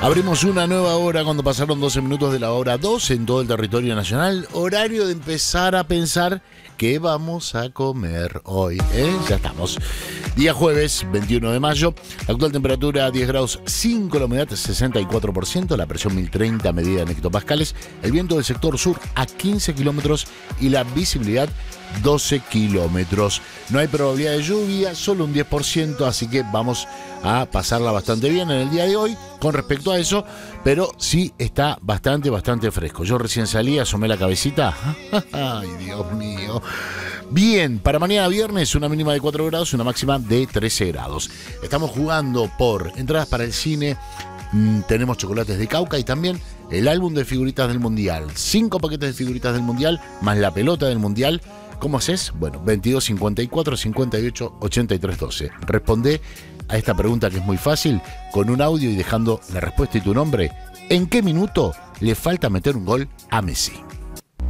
Abrimos una nueva hora cuando pasaron 12 minutos de la hora 2 en todo el territorio nacional. Horario de empezar a pensar qué vamos a comer hoy. Ya estamos. Día jueves, 21 de mayo. La actual temperatura 10 grados 5, la humedad 64%, la presión 1030 medida en hectopascales, el viento del sector sur a 15 kilómetros y la visibilidad 12 kilómetros. No hay probabilidad de lluvia, solo un 10%, así que vamos a pasarla bastante bien en el día de hoy con respecto a eso, pero sí está bastante fresco. Yo recién salí, asomé la cabecita. Ay, Dios mío. Bien, para mañana viernes una mínima de 4 grados, una máxima de 13 grados. Estamos jugando por entradas para el cine, tenemos chocolates de Cauca y también el álbum de figuritas del Mundial. 5 paquetes de figuritas del Mundial, más la pelota del Mundial. ¿Cómo haces? Bueno, 22 54 58 83 12. Responde a esta pregunta que es muy fácil, con un audio y dejando la respuesta y tu nombre. ¿En qué minuto le falta meter un gol a Messi?